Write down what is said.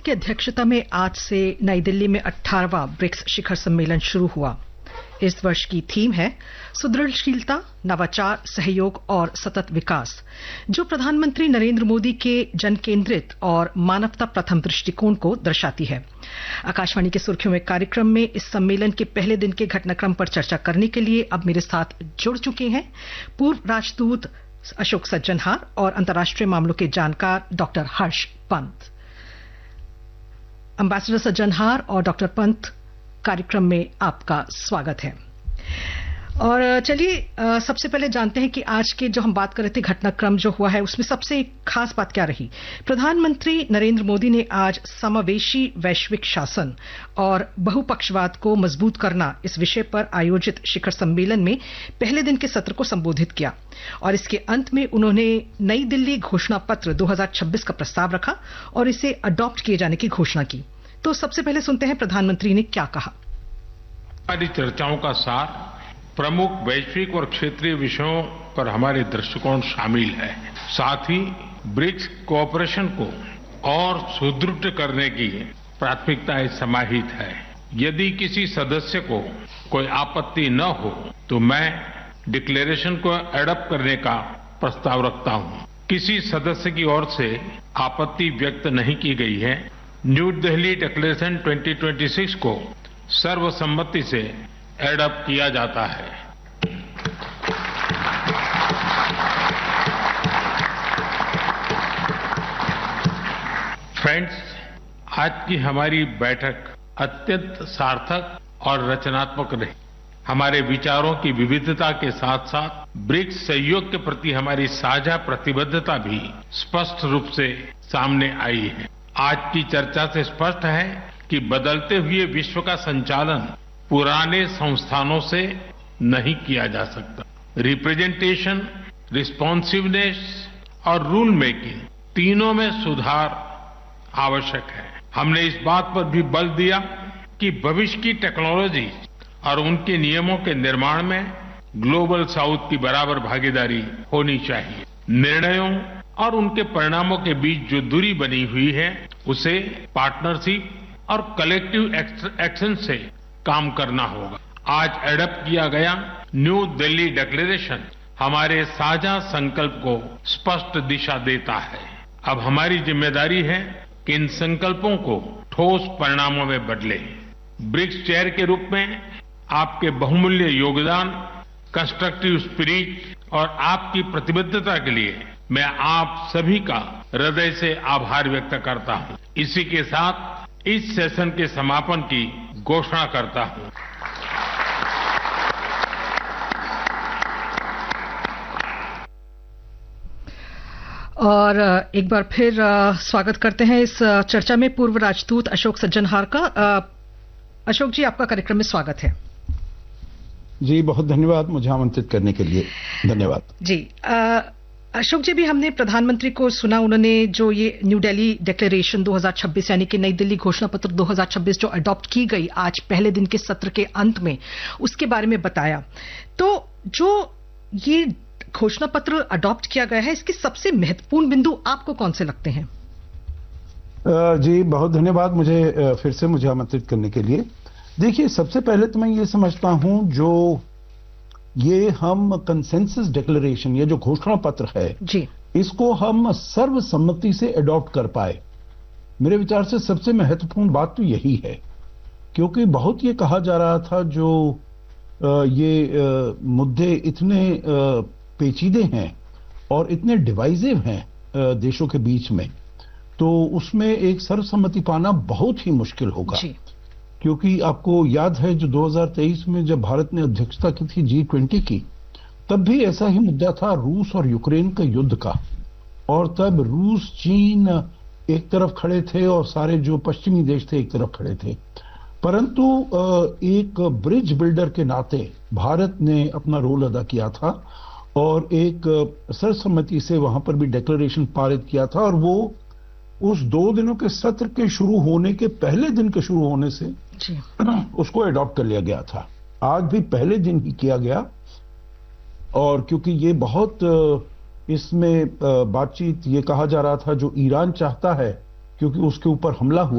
की अध्यक्षता में आज से नई दिल्ली में 18वां ब्रिक्स शिखर सम्मेलन शुरू हुआ। इस वर्ष की थीम है सुदृढ़शीलता, नवाचार, सहयोग और सतत विकास, जो प्रधानमंत्री नरेंद्र मोदी के जन केंद्रित और मानवता प्रथम दृष्टिकोण को दर्शाती है। आकाशवाणी की सुर्खियों में कार्यक्रम में इस सम्मेलन के पहले दिन के घटनाक्रम पर चर्चा करने के लिए अब मेरे साथ जुड़ चुके हैं पूर्व राजदूत अशोक सज्जनहार और अंतर्राष्ट्रीय मामलों के जानकार डॉक्टर हर्ष पंत। एम्बेसडर सज्जनहार और डॉक्टर पंत, कार्यक्रम में आपका स्वागत है। और चलिए सबसे पहले जानते हैं कि आज के जो हम बात कर रहे थे घटनाक्रम जो हुआ है उसमें सबसे खास बात क्या रही। प्रधानमंत्री नरेंद्र मोदी ने आज समावेशी वैश्विक शासन और बहुपक्षवाद को मजबूत करना इस विषय पर आयोजित शिखर सम्मेलन में पहले दिन के सत्र को संबोधित किया और इसके अंत में उन्होंने नई दिल्ली घोषणा पत्र 2026 का प्रस्ताव रखा और इसे अडॉप्ट किए जाने की घोषणा की। तो सबसे पहले सुनते हैं प्रधानमंत्री ने क्या कहा। हमारी चर्चाओं का सार प्रमुख वैश्विक और क्षेत्रीय विषयों पर हमारे दृष्टिकोण शामिल है। साथ ही ब्रिक्स कोऑपरेशन को और सुदृढ़ करने की प्राथमिकताएं समाहित है। यदि किसी सदस्य को कोई आपत्ति न हो तो मैं डिक्लेरेशन को एडॉप्ट करने का प्रस्ताव रखता हूं। किसी सदस्य की ओर से आपत्ति व्यक्त नहीं की गई है। न्यू दिल्ली डिक्लेरेशन 2026 को सर्वसम्मति से एडॉप्ट किया जाता है। फ्रेंड्स, आज की हमारी बैठक अत्यंत सार्थक और रचनात्मक रही। हमारे विचारों की विविधता के साथ साथ ब्रिक्स सहयोग के प्रति हमारी साझा प्रतिबद्धता भी स्पष्ट रूप से सामने आई है। आज की चर्चा से स्पष्ट है कि बदलते हुए विश्व का संचालन पुराने संस्थानों से नहीं किया जा सकता। रिप्रेजेंटेशन, रिस्पॉन्सिवनेस और रूल मेकिंग तीनों में सुधार आवश्यक है। हमने इस बात पर भी बल दिया कि भविष्य की टेक्नोलॉजी और उनके नियमों के निर्माण में ग्लोबल साउथ की बराबर भागीदारी होनी चाहिए। निर्णयों और उनके परिणामों के बीच जो दूरी बनी हुई है उसे पार्टनरशिप और कलेक्टिव एक्शन से काम करना होगा। आज एडॉप्ट किया गया न्यू दिल्ली डिक्लेरेशन हमारे साझा संकल्प को स्पष्ट दिशा देता है। अब हमारी जिम्मेदारी है कि इन संकल्पों को ठोस परिणामों में बदले। ब्रिक्स चेयर के रूप में आपके बहुमूल्य योगदान, कंस्ट्रक्टिव स्पिरिट और आपकी प्रतिबद्धता के लिए मैं आप सभी का हृदय से आभार व्यक्त करता हूं। इसी के साथ इस सेशन के समापन की घोषणा करता हूं। और एक बार फिर स्वागत करते हैं इस चर्चा में पूर्व राजदूत अशोक सज्जनहार का। अशोक जी, आपका कार्यक्रम में स्वागत है। जी, बहुत धन्यवाद मुझे आमंत्रित करने के लिए। धन्यवाद जी। अशोक जी, भी हमने प्रधानमंत्री को सुना, उन्होंने जो ये न्यू दिल्ली डिक्लेरेशन 2026 यानी कि नई दिल्ली घोषणा पत्र 2026 जो अडॉप्ट की गई आज पहले दिन के सत्र के अंत में, उसके बारे में बताया। तो जो ये घोषणा पत्र अडॉप्ट किया गया है, इसके सबसे महत्वपूर्ण बिंदु आपको कौन से लगते हैं? जी, बहुत धन्यवाद मुझे फिर से मुझे आमंत्रित करने के लिए। देखिए, सबसे पहले तो मैं ये समझता हूं जो ये हम कंसेंसस डिक्लेरेशन, ये जो घोषणा पत्र है जी, इसको हम सर्वसम्मति से अडॉप्ट कर पाए, मेरे विचार से सबसे महत्वपूर्ण बात तो यही है। क्योंकि बहुत ये कहा जा रहा था जो ये मुद्दे इतने पेचीदे हैं और इतने डिवाइसिव हैं देशों के बीच में, तो उसमें एक सर्वसम्मति पाना बहुत ही मुश्किल होगा जी। क्योंकि आपको याद है जो 2023 में जब भारत ने अध्यक्षता की थी G20 की, तब भी ऐसा ही मुद्दा था रूस और यूक्रेन का युद्ध का। और तब रूस, चीन एक तरफ खड़े थे और सारे जो पश्चिमी देश थे एक तरफ खड़े थे। परंतु एक ब्रिज बिल्डर के नाते भारत ने अपना रोल अदा किया था और एक सर्वसम्मति से वहां पर भी डिक्लेरेशन पारित किया था। और वो उस 2 दिनों के सत्र के शुरू होने के पहले दिन के शुरू होने से जी, उसको अडॉप्ट कर लिया गया था। आज भी पहले दिन ही किया गया। और क्योंकि ये बहुत इसमें बातचीत ये कहा जा रहा था जो ईरान चाहता है, क्योंकि उसके ऊपर हमला हुआ